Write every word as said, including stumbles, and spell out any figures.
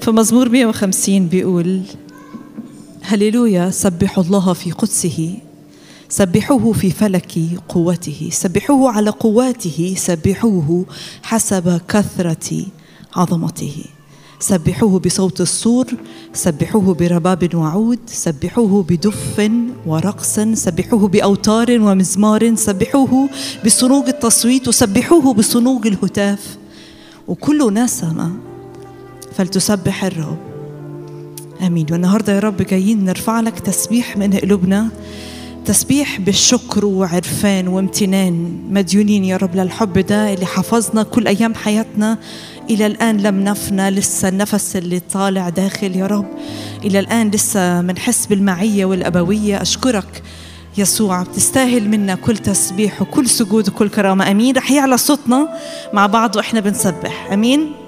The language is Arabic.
فمزمور مئة وخمسين بيقول: هللويا، سبحوا الله في قدسه، سبحوه في فلك قوته، سبحوه على قواته، سبحوه حسب كثرة عظمته، سبحوه بصوت الصور، سبحوه برباب وعود، سبحوه بدف ورقص، سبحوه بأوتار ومزمار، سبحوه بصنوج التصويت، وسبحوه بصنوج الهتاف، وكل نسمة فلتسبح الرب. آمين. والنهاردة يا رب جايين نرفع لك تسبيح من قلوبنا، تسبيح بالشكر وعرفان وامتنان، مديونين يا رب للحب ده اللي حفظنا كل أيام حياتنا إلى الآن، لم نفنى، لسه النفس اللي طالع داخل يا رب، إلى الآن لسه منحس بالمعية والأبوية. أشكرك يسوع، بتستاهل منا كل تسبيح وكل سجود وكل كرامة. أمين. رح يعلى صوتنا مع بعض وإحنا بنسبح. أمين.